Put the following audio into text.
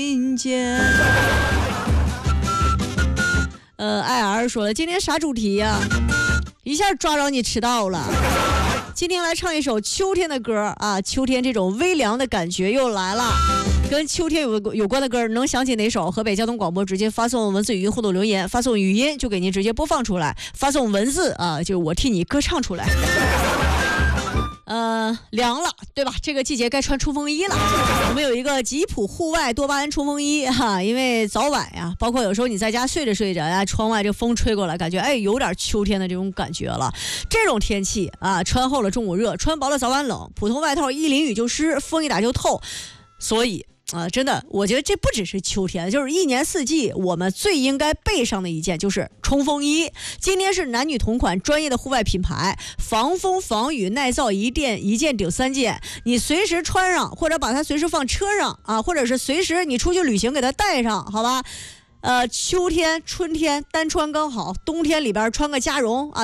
IR 说了，今天啥主题呀？一下抓着你迟到了。今天来唱一首秋天的歌啊，秋天这种微凉的感觉又来了。跟秋天有关的歌，能想起哪首？河北交通广播直接发送文字语音互动留言，发送语音就给您直接播放出来，发送文字啊，就我替你歌唱出来。凉了，对吧？这个季节该穿冲锋衣了。我们有一个吉普户外多巴胺冲锋衣哈，因为早晚呀，包括有时候你在家睡着睡着呀，窗外这风吹过来，感觉有点秋天的这种感觉了。这种天气啊，穿厚了中午热，穿薄了早晚冷，普通外套一淋雨就湿，风一打就透，所以。真的，我觉得这不只是秋天，就是一年四季，我们最应该备上的一件就是冲锋衣。今天是男女同款专业的户外品牌，防风防雨耐造一件顶三件，你随时穿上，或者把它随时放车上啊，或者是随时你出去旅行给它带上，好吧？秋天、春天单穿刚好，冬天里边穿个加绒啊。